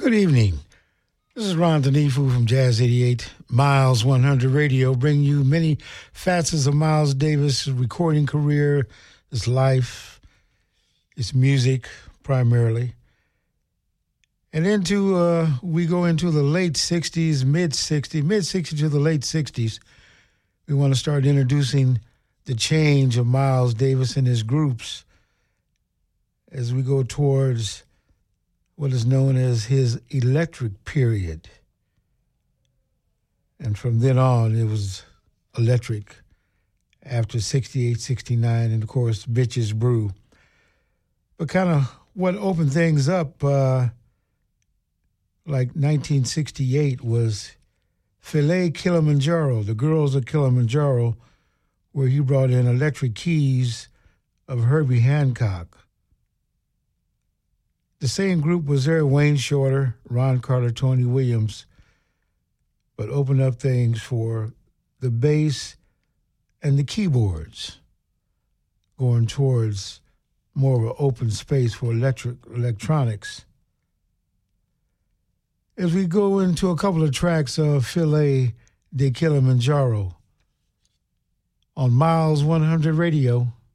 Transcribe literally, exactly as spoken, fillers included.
Good evening. This is Ron Danifu from Jazz eighty-eight, Miles one hundred Radio, bringing you many facets of Miles Davis' recording career, his life, his music primarily. And into, uh, we go into the late sixties, mid-sixties, mid-sixties to the late sixties. We want to start introducing the change of Miles Davis and his groups as we go towards what is known as his electric period. And from then on, it was electric after sixty-eight, sixty-nine, and of course, Bitches Brew. But kind of what opened things up, uh, like nineteen sixty-eight, was Filet Kilimanjaro, the Girls of Kilimanjaro, where he brought in electric keys of Herbie Hancock. The same group was there, Wayne Shorter, Ron Carter, Tony Williams, but opened up things for the bass and the keyboards, going towards more of an open space for electric electronics. As we go into a couple of tracks of Filet de Kilimanjaro on Miles one hundred Radio.